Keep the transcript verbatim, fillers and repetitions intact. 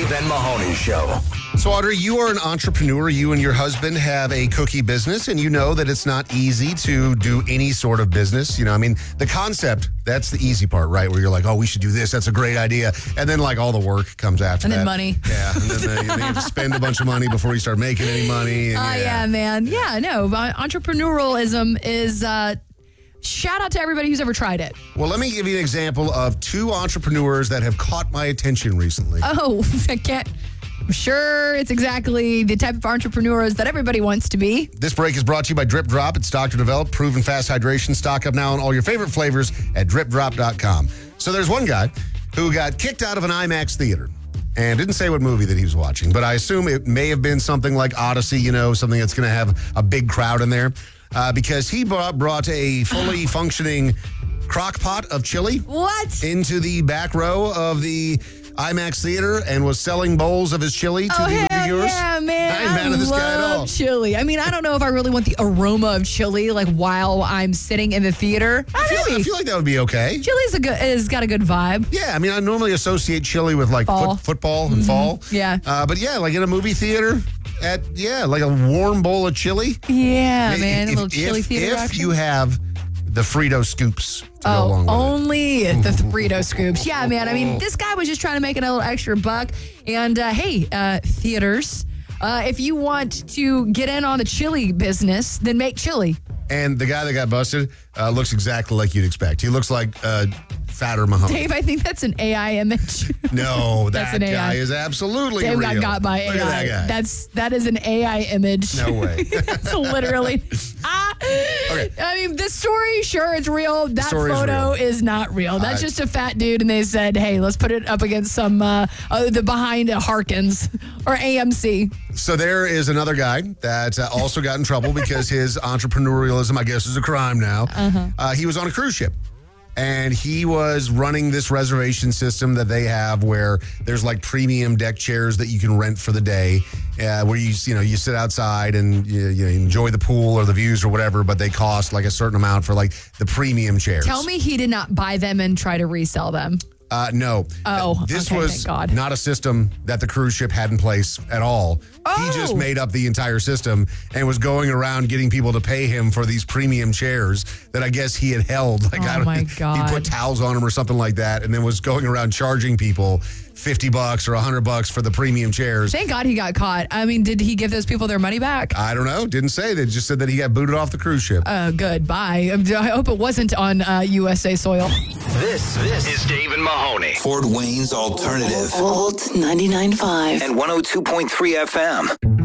Dave and Mahoney Show. So, Audrey, you are an entrepreneur. You and your husband have a cookie business, and you know that it's not easy to do any sort of business. You know, I mean, the concept, that's the easy part, right? Where you're like, oh, we should do this. That's a great idea. And then, like, all the work comes after and that. then money. Yeah, and then, uh, you have to spend a bunch of money before you start making any money. Oh, uh, yeah. yeah, man. Yeah, no, entrepreneurialism is... Uh, Shout out to everybody who's ever tried it. Well, let me give you an example of two entrepreneurs that have caught my attention recently. Oh, I can't. I'm sure it's exactly the type of entrepreneurs that everybody wants to be. This break is brought to you by Drip Drop. It's doctor developed, proven fast hydration. Stock up now on all your favorite flavors at drip drop dot com. So there's one guy who got kicked out of an IMAX theater and didn't say what movie that he was watching, but I assume it may have been something like Odyssey, you know, something that's going to have a big crowd in there. Uh, because he brought, brought a fully functioning crock pot of chili. What? Into the back row of the IMAX theater and was selling bowls of his chili to oh, the hell reviewers. Yeah, man. I ain't mad at this guy at all. Chili. I mean, I don't know if I really want the aroma of chili like while I'm sitting in the theater. I feel, I feel like that would be okay. Chili's a good, has got a good vibe. Yeah, I mean, I normally associate chili with like foot, football and mm-hmm. fall. Yeah. Uh, but yeah, like in a movie theater. At yeah, like a warm bowl of chili. Yeah, if, man, if, a little chili if, theater. If action. you have the Frito scoops to oh, go along with only it. the Frito scoops. Yeah, man. I mean, this guy was just trying to make a little extra buck. And uh, hey, uh, theaters, uh, if you want to get in on the chili business, then make chili. And the guy that got busted uh, looks exactly like you'd expect. He looks like uh, fatter Mahoney. Dave, I think that's an A I image. No, that that's an guy A I. is absolutely Dave real. got got by Look A I. At that guy. That's that is an A I image. No way. That's literally. ah. Okay. I mean, this story, sure, it's real. That photo is, real. is not real. That's uh, just a fat dude, and they said, "Hey, let's put it up against some uh, uh the behind uh, Harkins or A M C." So there is another guy that uh, also got in trouble because his entrepreneurialism, I guess, is a crime now. Uh-huh. Uh, he was on a cruise ship. And he was running this reservation system that they have where there's like premium deck chairs that you can rent for the day, uh, where you you know you sit outside and you, you enjoy the pool or the views or whatever, but they cost like a certain amount for like the premium chairs. Tell me he did not buy them and try to resell them. Uh, no. Oh, This okay, was thank God. not a system that the cruise ship had in place at all. Oh. He just made up the entire system and was going around getting people to pay him for these premium chairs that I guess he had held. Like, oh, I don't, my God. He put towels on them or something like that and then was going around charging people fifty bucks or one hundred bucks for the premium chairs. Thank God he got caught. I mean, did he give those people their money back? I don't know. Didn't say. They just said that he got booted off the cruise ship. Oh, uh, good. Bye. I hope it wasn't on uh, U S A soil. This, this is Dave and Mahoney. Fort Wayne's Alternative. Volt ninety-nine point five. And one oh two point three F M.